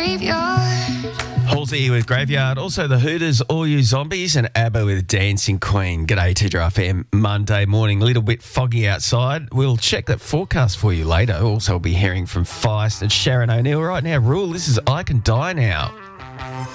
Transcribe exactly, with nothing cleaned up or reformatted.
graveyard. Halsey with Graveyard. Also the Hooters, All You Zombies, and ABBA with Dancing Queen. G'day, T J F M. Monday morning, a little bit foggy outside. We'll check that forecast for you later. Also, we'll be hearing from Feist and Sharon O'Neill right now. Rule, this is I Can Die Now.